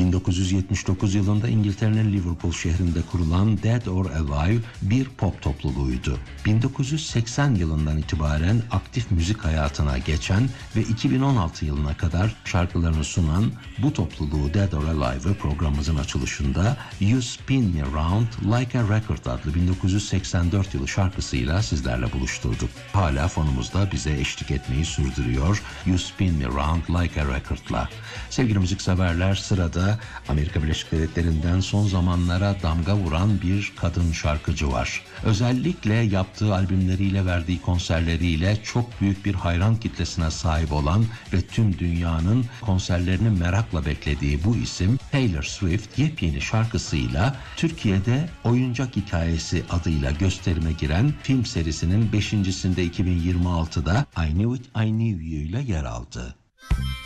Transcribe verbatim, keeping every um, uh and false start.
bin dokuz yüz yetmiş dokuz yılında İngiltere'nin Liverpool şehrinde kurulan Dead or Alive bir pop topluluğuydu. bin dokuz yüz seksen yılından itibaren aktif müzik hayatına geçen ve iki bin on altı yılına kadar şarkılarını sunan bu topluluğu Dead or Alive'ı programımızın açılışında You Spin Me Round Like a Record adlı bin dokuz yüz seksen dört yılı şarkısıyla sizlerle buluşturduk. Hala fonumuzda bize eşlik etmeyi sürdürüyor You Spin Me Round Like a Record'la. Sevgili müzikseverler, sırada Amerika Birleşik Devletleri'nden son zamanlara damga vuran bir kadın şarkıcı var. Özellikle yaptığı albümleriyle, verdiği konserleriyle çok büyük bir hayran kitlesine sahip olan ve tüm dünyanın konserlerini merakla beklediği bu isim Taylor Swift yepyeni şarkısıyla Türkiye'de Oyuncak Hikayesi adıyla gösterime giren film serisinin beşincisinde iki bin yirmi altıda I Knew It, I Knew You ile yer aldı.